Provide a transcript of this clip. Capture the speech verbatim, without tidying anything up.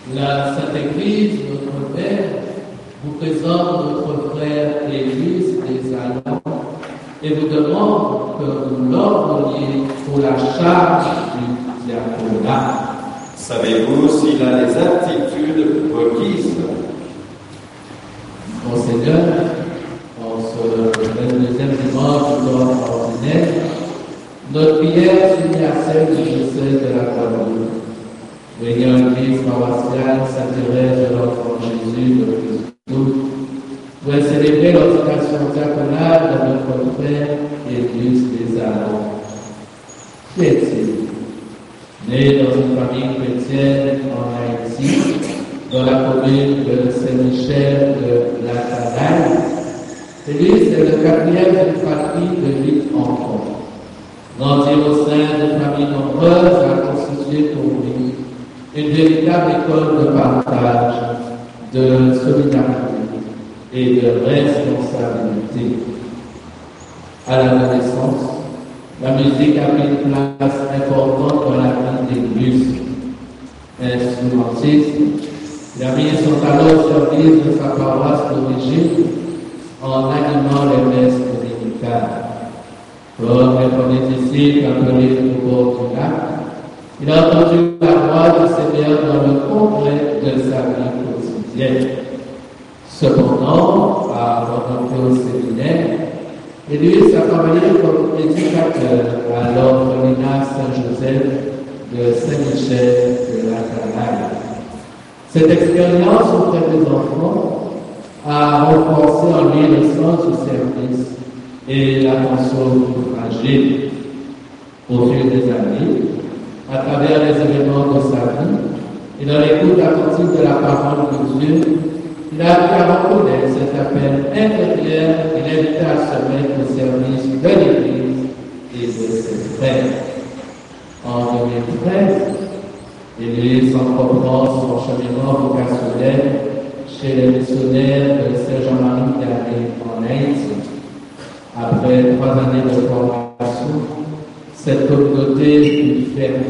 La Sainte Église, notre Père, vous présente notre frère Élise des Allemands et vous demande que vous l'ordonniez pour la charge du diaconat. Savez-vous s'il a les aptitudes requises? Monseigneur, en ce deuxième dimanche du temps ordinaire, notre prière s'unit à celle du diocèse de la Guadeloupe. Veillons l'Église paroissiale Sainte-Thérèse de l'Enfant Jésus de Christ, pour célébrer l'ordination diaconale de notre frère Élise des Allemands. Qui est-il? Né dans une famille chrétienne en Haïti, dans la commune de Saint-Michel de la Canaille, Élise est le quatrième d'une fratrie de huit enfants. Grandir au sein de familles nombreuses a constitué pour lui une véritable école de partage, de solidarité et de responsabilité. À l'adolescence, la musique a pris une place importante dans la vie d'Élise. Instrumentiste, il a mis son talent au service de sa paroisse d'origine en animant les messes dominicales. Comme les premiers disciples appelés au bord du lac, il a entendu la voix du Seigneur dans le congrès de sa vie quotidienne. Cependant, à rencontrer au séminaire, Élise a travaillé comme éducateur à l'orphelinat Saint-Joseph de Saint-Michel de la Canaille. Cette expérience auprès des enfants a renforcé en lui le sens du service et l'attention aux fragiles. Au fil des années, à travers les événements de sa vie et dans l'écoute attentive de la parole de Dieu, il a appris à reconnaître cet appel intérieur et l'invité à se mettre au service de l'Église et de ses frères. En deux mille treize, Élise entreprend son cheminement vocationnel chez les missionnaires de Saint-Jean-Marie d'Arrée en Haïti. Après trois années de formation, cette communauté fut fermée